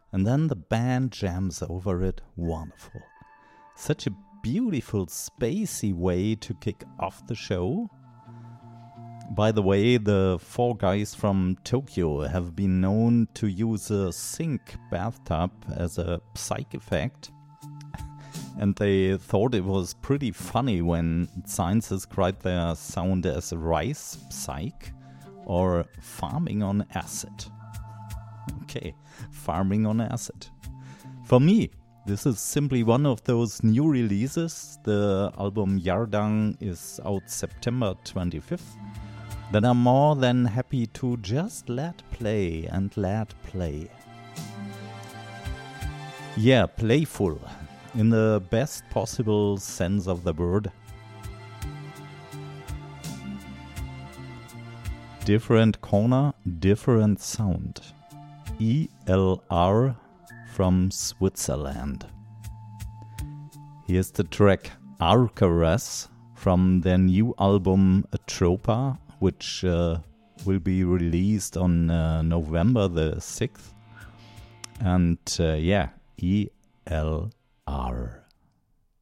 and then the band jams over it. Wonderful. Such a beautiful, spacey way to kick off the show. By the way, the four guys from Tokyo have been known to use a sink bathtub as a psych effect. And they thought it was pretty funny when science described their sound as rice psych or farming on acid. Okay, farming on acid. For me, this is simply one of those new releases. The album Yardang is out September 25th. That I'm more than happy to just let play. Yeah, playful, in the best possible sense of the word. Different corner, different sound. ELR from Switzerland. Here's the track Arcaras from their new album Atropa, which will be released on November the 6th. And yeah, ELR.